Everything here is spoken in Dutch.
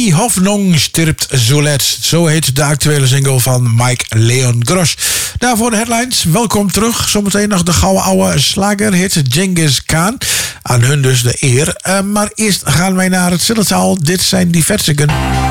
Die Hoffnung stirbt zuletzt. Zo heet de actuele single van Mike Leon Gross. Daarvoor de headlines. Welkom terug. Zometeen nog de gouden oude slagerhit Genghis Khan. Aan hun dus de eer. Maar eerst gaan wij naar het Zillertaal. Dit zijn die Verzigen.